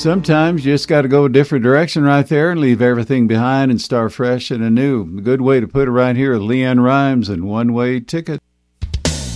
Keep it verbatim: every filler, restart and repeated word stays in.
Sometimes you just got to go a different direction right there and leave everything behind and start fresh and anew. A good way to put it right here with Leanne Rhymes and One Way Ticket.